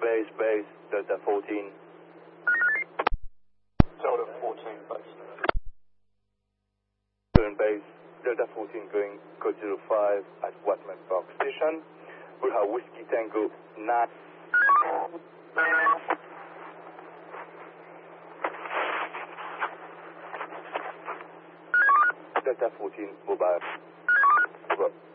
base, Delta 14. Delta 14 base. Turn base, Delta 14 going code 05 at Watman Park Station. We'll have Whiskey Tango 9. Delta 14 mobile. Over.